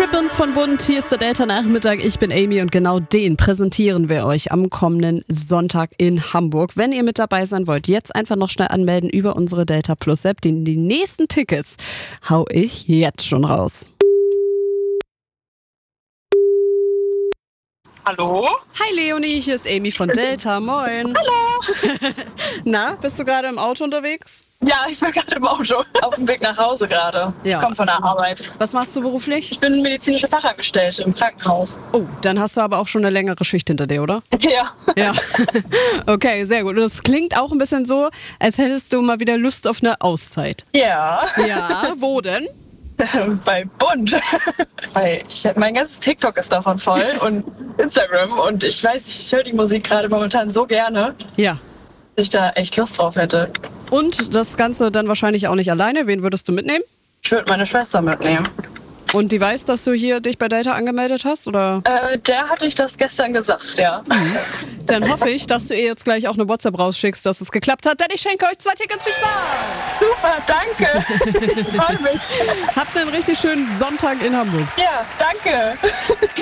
Bunt von Bunt, hier ist der Delta-Nachmittag. Ich bin Amy und genau den präsentieren wir euch am kommenden Sonntag in Hamburg. Wenn ihr mit dabei sein wollt, jetzt einfach noch schnell anmelden über unsere Delta Plus App. Die nächsten Tickets hau ich jetzt schon raus. Hallo? Hi Leonie, hier ist Amy von Delta. Moin. Hallo. Na, bist du gerade im Auto unterwegs? Ja, ich bin gerade im Auto. Auf dem Weg nach Hause gerade. Ja. Ich komme von der Arbeit. Was machst du beruflich? Ich bin medizinische Fachangestellte im Krankenhaus. Oh, dann hast du aber auch schon eine längere Schicht hinter dir, oder? Ja. Ja. Okay, sehr gut. Und das klingt auch ein bisschen so, als hättest du mal wieder Lust auf eine Auszeit. Ja. Ja, wo denn? Bei Bund. Weil mein ganzes TikTok ist davon voll und Instagram und ich weiß nicht, ich höre die Musik gerade momentan so gerne, Ja. dass ich da echt Lust drauf hätte. Und das Ganze dann wahrscheinlich auch nicht alleine. Wen würdest du mitnehmen? Ich würde meine Schwester mitnehmen. Und die weiß, dass du hier dich bei Delta angemeldet hast, oder? Der hatte ich das gestern gesagt, ja. Dann hoffe ich, dass du ihr jetzt gleich auch eine WhatsApp rausschickst, dass es geklappt hat, denn ich schenke euch 2 Tickets. Viel Spaß! Super, danke. Ich freue mich. Habt einen richtig schönen Sonntag in Hamburg. Ja, danke.